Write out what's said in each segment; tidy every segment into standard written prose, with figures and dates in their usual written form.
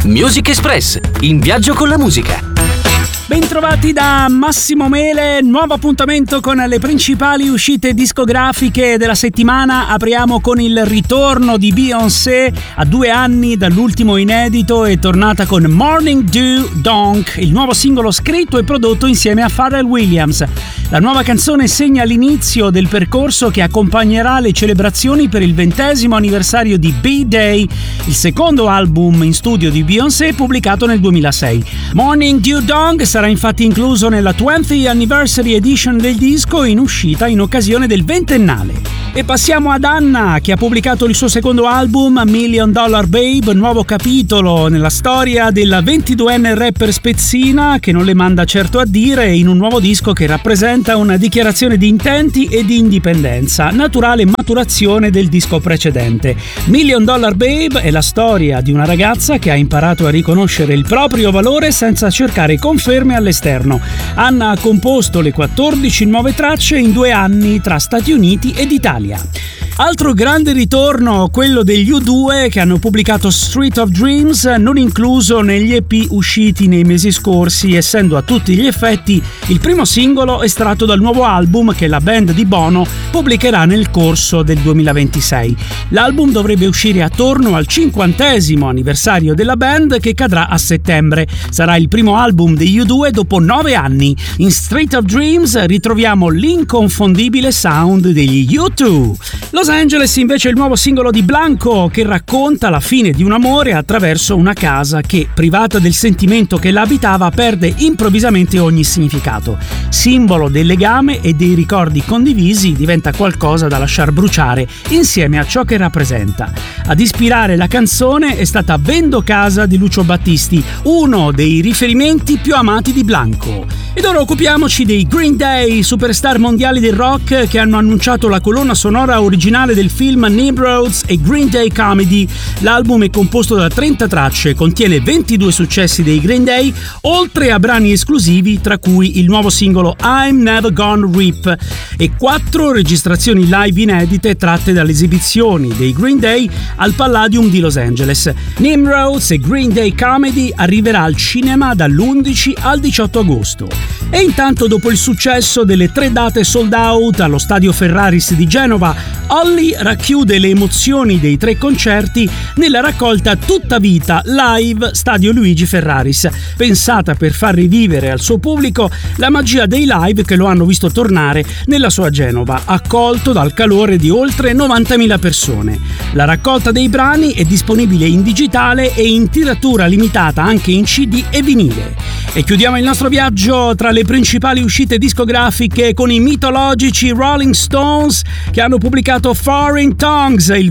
Music Express, in viaggio con la musica. Bentrovati da Massimo Mele, nuovo appuntamento con le principali uscite discografiche della settimana. Apriamo con il ritorno di Beyoncé. A 2 anni dall'ultimo inedito è tornata con Morning Dew Donk, il nuovo singolo scritto e prodotto insieme a Pharrell Williams. La nuova canzone segna l'inizio del percorso che accompagnerà le celebrazioni per il 20° anniversario di B-Day, il secondo album in studio di Beyoncé pubblicato nel 2006. Morning Dew Donk sarà infatti incluso nella 20th Anniversary Edition del disco in uscita in occasione del 20ennale. E passiamo ad Anna, che ha pubblicato il suo secondo album, Million Dollar Babe, nuovo capitolo nella storia della 22enne rapper spezzina, che non le manda certo a dire, in un nuovo disco che rappresenta una dichiarazione di intenti e di indipendenza, naturale maturazione del disco precedente. Million Dollar Babe è la storia di una ragazza che ha imparato a riconoscere il proprio valore senza cercare conferme all'esterno. Anna ha composto le 14 nuove tracce in 2 anni tra Stati Uniti ed Italia. Altro grande ritorno, quello degli U2, che hanno pubblicato Street of Dreams, non incluso negli EP usciti nei mesi scorsi, essendo a tutti gli effetti il primo singolo estratto dal nuovo album che la band di Bono pubblicherà nel corso del 2026. L'album dovrebbe uscire attorno al 50° anniversario della band, che cadrà a settembre. Sarà il primo album degli U2 dopo 9 anni. In Street of Dreams ritroviamo l'inconfondibile sound degli U2. Los Angeles invece è il nuovo singolo di Blanco, che racconta la fine di un amore attraverso una casa che, privata del sentimento che la abitava, perde improvvisamente ogni significato. Simbolo del legame e dei ricordi condivisi, diventa qualcosa da lasciar bruciare insieme a ciò che rappresenta. Ad ispirare la canzone è stata Vendo Casa di Lucio Battisti, uno dei riferimenti più amati di Blanco. Ed ora occupiamoci dei Green Day, superstar mondiali del rock, che hanno annunciato la colonna sonora originale del film Nimrods e Green Day Comedy. L'album è composto da 30 tracce, contiene 22 successi dei Green Day, oltre a brani esclusivi, tra cui il nuovo singolo I'm Never Gonna Rip, e 4 registrazioni live inedite tratte dalle esibizioni dei Green Day al Palladium di Los Angeles. Nimrods e Green Day Comedy arriverà al cinema dall'11 al 18 agosto. E intanto, dopo il successo delle 3 date sold out allo Stadio Ferraris di Genova, Olly racchiude le emozioni dei 3 concerti nella raccolta Tutta Vita Live Stadio Luigi Ferraris, pensata per far rivivere al suo pubblico la magia dei live che lo hanno visto tornare nella sua Genova, accolto dal calore di oltre 90.000 persone. La raccolta dei brani è disponibile in digitale e in tiratura limitata anche in CD e vinile. E chiudiamo il nostro viaggio tra le principali uscite discografiche con i mitologici Rolling Stones, che hanno pubblicato Foreign Tongues, il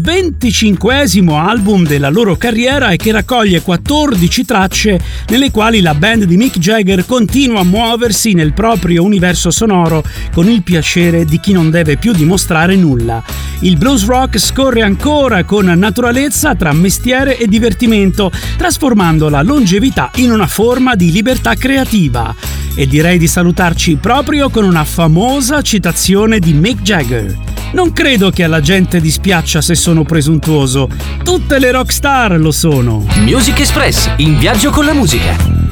25° album della loro carriera, e che raccoglie 14 tracce nelle quali la band di Mick Jagger continua a muoversi nel proprio universo sonoro con il piacere di chi non deve più dimostrare nulla. Il blues rock scorre ancora con naturalezza tra mestiere e divertimento, trasformando la longevità in una forma di libertà creativa. E direi di salutarci proprio con una famosa citazione di Mick Jagger: non credo che alla gente dispiaccia se sono presuntuoso, tutte le rockstar lo sono. Music Express, in viaggio con la musica.